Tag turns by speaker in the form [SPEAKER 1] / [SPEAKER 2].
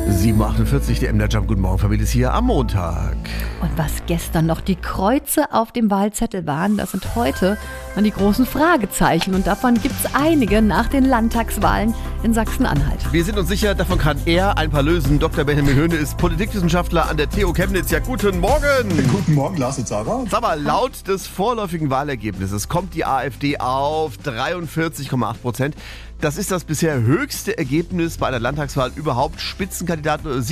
[SPEAKER 1] 7.48 Uhr, der MDR Jump. Guten Morgen, Familie, ist hier am Montag.
[SPEAKER 2] Und was gestern noch die Kreuze auf dem Wahlzettel waren, das sind heute dann die großen Fragezeichen. Und davon gibt es einige nach den Landtagswahlen in Sachsen-Anhalt.
[SPEAKER 1] Wir sind uns sicher, davon kann er ein paar lösen. Dr. Benjamin Höhne ist Politikwissenschaftler an der TU Chemnitz. Ja, guten Morgen.
[SPEAKER 3] Guten Morgen, Lars und Sarah.
[SPEAKER 1] Sag mal, laut des vorläufigen Wahlergebnisses kommt die AfD auf 43,8%. Das ist das bisher höchste Ergebnis bei einer Landtagswahl überhaupt. Spitzenkandidat